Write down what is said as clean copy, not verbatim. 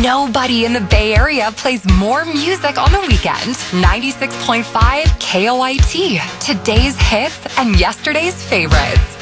Nobody in the Bay Area plays more music on the weekend. 96.5 KOIT. Today's hits and yesterday's favorites.